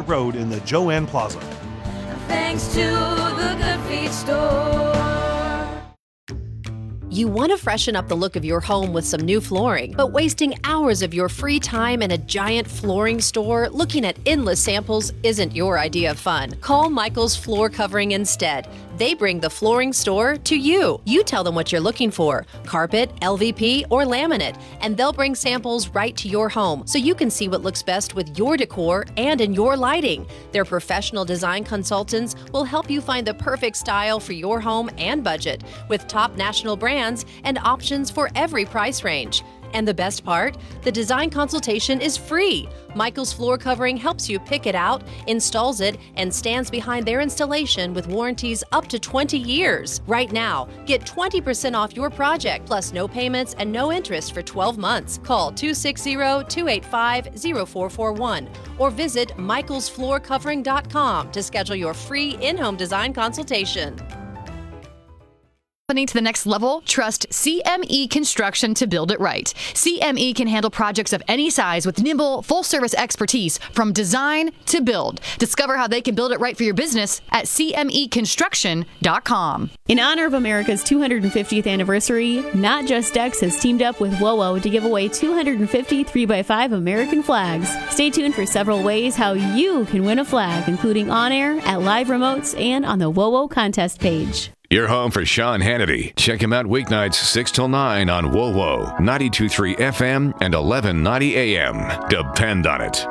Bedford Road in the Joanne Plaza. Thanks to the Good Feet Store. You want to freshen up the look of your home with some new flooring, but wasting hours of your free time in a giant flooring store looking at endless samples isn't your idea of fun. Call Michael's Floor Covering instead. They bring the flooring store to you. You tell them what you're looking for, carpet, LVP, or laminate, and they'll bring samples right to your home so you can see what looks best with your decor and in your lighting. Their professional design consultants will help you find the perfect style for your home and budget with top national brands and options for every price range. And the best part? The design consultation is free. Michael's Floor Covering helps you pick it out, installs it, and stands behind their installation with warranties up to 20 years. Right now, get 20% off your project, plus no payments and no interest for 12 months. Call 260-285-0441 or visit michaelsfloorcovering.com to schedule your free in-home design consultation. To the next level, trust CME Construction to build it right. CME can handle projects of any size with nimble, full-service expertise from design to build. Discover how they can build it right for your business at CMEconstruction.com. In honor of America's 250th anniversary, Not Just Decks has teamed up with WOWO to give away 250 3x5 American flags. Stay tuned for several ways how you can win a flag, including on air, at live remotes, and on the WOWO contest page. You're home for Sean Hannity. Check him out weeknights 6 till 9 on WOWO, 92.3 FM and 1190 AM. Depend on it.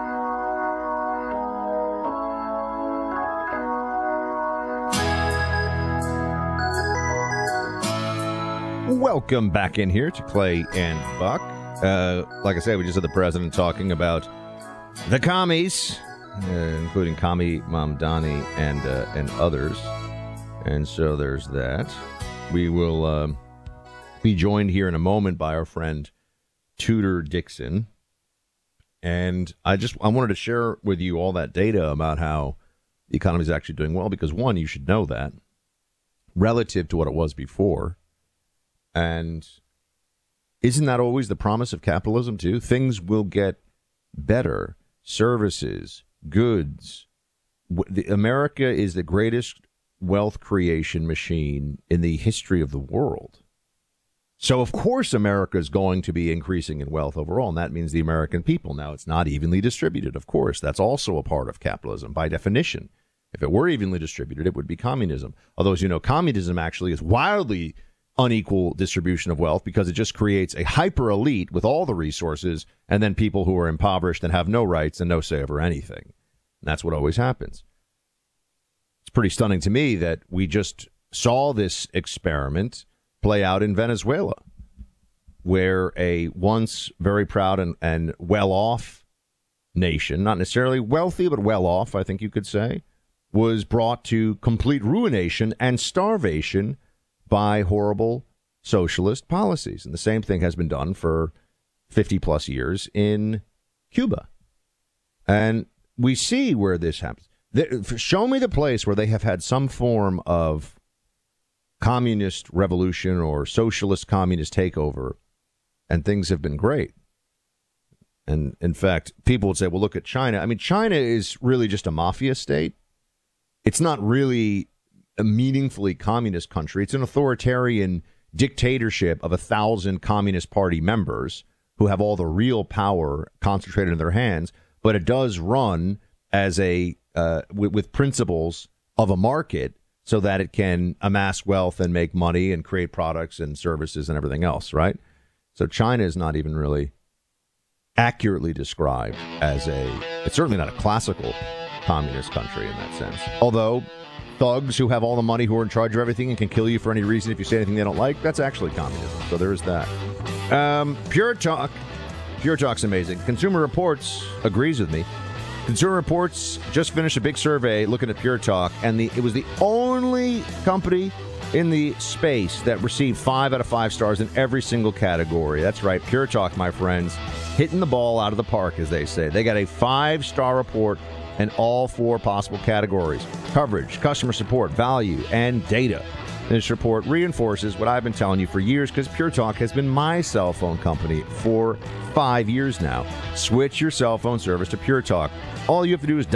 Welcome back in here to Clay and Buck. Like I said, we just had the president talking about the commies, including Kami Mamdani and others. And so there's that. We will be joined here in a moment by our friend Tudor Dixon. And I wanted to share with you all that data about how the economy is actually doing well, because, one, you should know that relative to what it was before. And isn't that always the promise of capitalism, too? Things will get better. Services, goods. America is the greatest wealth creation machine in the history of the world. So, of course, America is going to be increasing in wealth overall, and that means the American people. Now, it's not evenly distributed, of course. That's also a part of capitalism, by definition. If it were evenly distributed, it would be communism. Although, as you know, communism actually is wildly unequal distribution of wealth, because it just creates a hyper-elite with all the resources, and then people who are impoverished and have no rights and no say over anything. And that's what always happens. It's pretty stunning to me that we just saw this experiment play out in Venezuela, where a once very proud and well-off nation, not necessarily wealthy, but well-off, I think you could say, was brought to complete ruination and starvation by horrible socialist policies. And the same thing has been done for 50-plus years in Cuba. And we see where this happens. Show me the place where they have had some form of communist revolution or socialist communist takeover, and things have been great. And in fact, people would say, well, look at China. I mean, China is really just a mafia state. It's not really a meaningfully communist country. It's an authoritarian dictatorship of 1,000 Communist Party members who have all the real power concentrated in their hands. But it does run as with principles of a market, so that it can amass wealth and make money and create products and services and everything else, right? So China is not even really accurately described as it's certainly not a classical communist country in that sense. Although thugs who have all the money, who are in charge of everything and can kill you for any reason if you say anything they don't like, that's actually communism. So there is that. Pure Talk's amazing. Consumer Reports agrees with me. Consumer Reports just finished a big survey looking at Pure Talk, and it was the only company in the space that received 5 out of 5 stars in every single category. That's right, Pure Talk, my friends, hitting the ball out of the park, as they say. They got a 5-star report in all 4 possible categories: coverage, customer support, value, and data. This report reinforces what I've been telling you for years, because Pure Talk has been my cell phone company for 5 years now. Switch your cell phone service to Pure Talk. All you have to do is